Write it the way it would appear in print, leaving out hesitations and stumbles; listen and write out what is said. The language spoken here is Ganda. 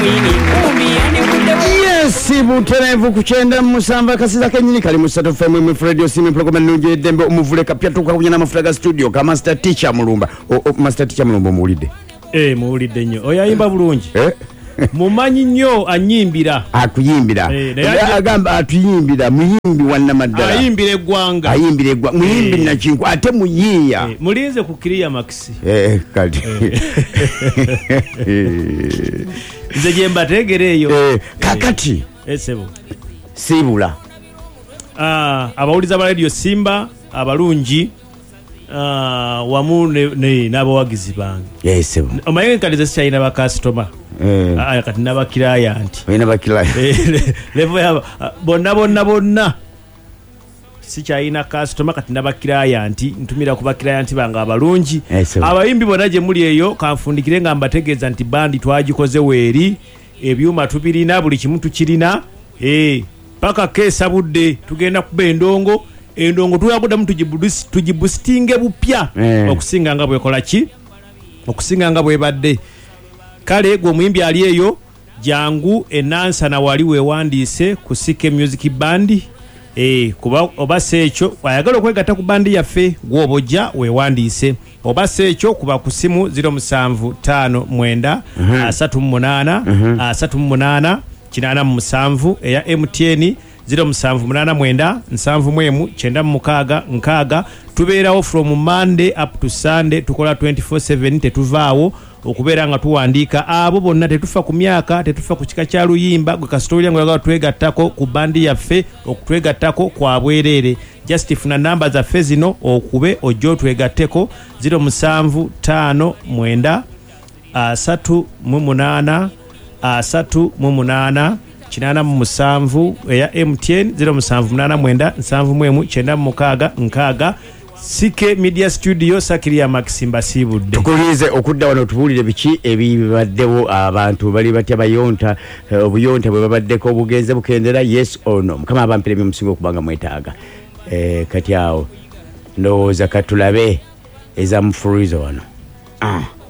Yes, buterevu kuchenda musamba kasisa kenyini kali musato FM mu radio simi program nuje dembe umuvule kapya tuka kunyana mafuta studio kama master teacher mulumba master teacher mulumba muulide muulide nnyo oyayimba bulungi mumanyi nnyo anyimbira akuyimbira agamba atuyimbira muyimbi wanna maddala ayimbira eggwanga muyimbi nakinku ate muyiya mulinze ku Kiriya Max kati nze gye mbategereeyo kakati sebo sibula abawuliza ba radio Simba abalungi wamu n'abawagizi bange yesebo omaye nkalize sikyalina ba customer kati n'abakiraya nti level ya bonna sikyalina customer kati n'abakiraya nti ntumira ku bakiraya nti banga abalungi abayimbi bonna gye muli eyo kanfundikire nga mbategeeza nti bandi twagikoze weeri ebyuma tubirina buli kimu tukirina paka keesa budde tugenda kuba endongo tuyabuddamu tugibustinge bupya okusinga nga bwekola ki okusinga nga bwebadde kale gwe omuyimbi ali eyo jangu enansana wali wewandiise ku CK Music Band kuba oba seekyo ayagala okwegatta ku bandi yaffe gw'obojja wewandiise oba seekyo kuba ku simu 0759 38 87 eya MTN 0789 tubeerawo from Monday up to Sunday tukola 24/7 tetuvaawo okubeera nga tuwandiika abo bonna tetufa ku myaka tetufa ku kika kya luyimba gwe kasitoli yangu yagala twegattako ku bandi yaffe okutwegattako kwa bwereere just funa namba zaffe zino okube ojjo twegatteko 0759 38 87 eya MTN 0789 CK Media Studio Sakiriya Maximba sibudde tukulize okudda wano tubulire biki ebibaddewo abantu bali batya bayonta obuyonta bwe babaddeko obugenze bukendera yes or no mukama abampire byemusinga okubanga mwetaaga kati awo ndowooza katulabe eza mufurizo wano